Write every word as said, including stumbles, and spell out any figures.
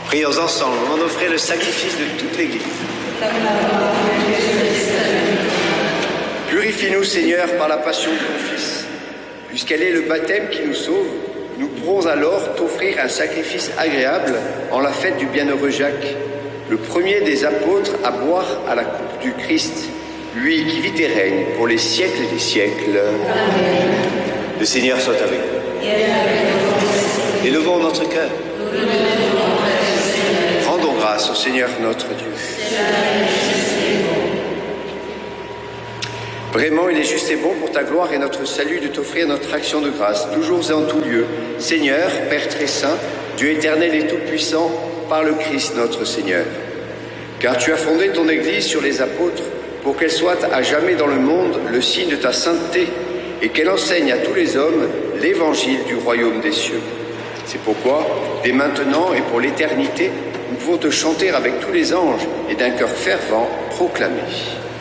Prions ensemble, on en offrait le sacrifice de toute l'Église. Purifie-nous, Seigneur, par la passion de ton Fils. Puisqu'elle est le baptême qui nous sauve, nous pourrons alors t'offrir un sacrifice agréable en la fête du bienheureux Jacques, le premier des apôtres à boire à la coupe du Christ, lui qui vit et règne pour les siècles des siècles. Amen. Le Seigneur soit avec nous. Élevons notre cœur. Rendons grâce au Seigneur notre Dieu. Vraiment, il est juste et bon pour ta gloire et notre salut de t'offrir notre action de grâce, toujours et en tout lieu. Seigneur, Père très saint, Dieu éternel et tout-puissant, par le Christ notre Seigneur. Car tu as fondé ton Église sur les apôtres, pour qu'elle soit à jamais dans le monde le signe de ta sainteté, et qu'elle enseigne à tous les hommes l'évangile du royaume des cieux. C'est pourquoi, dès maintenant et pour l'éternité, nous pouvons te chanter avec tous les anges et d'un cœur fervent proclamer.